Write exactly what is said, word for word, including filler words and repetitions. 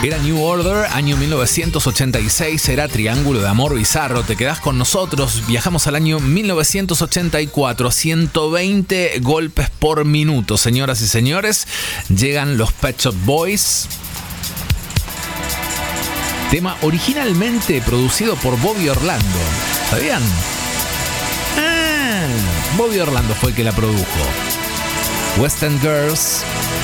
Era New Order, año mil novecientos ochenta y seis, era Triángulo de Amor Bizarro. Te quedás con nosotros, viajamos al año mil novecientos ochenta y cuatro, ciento veinte golpes por minuto. Señoras y señores, llegan los Pet Shop Boys. Tema originalmente producido por Bobby Orlando. ¿Sabían? Ah, Bobby Orlando fue el que la produjo. West End Girls.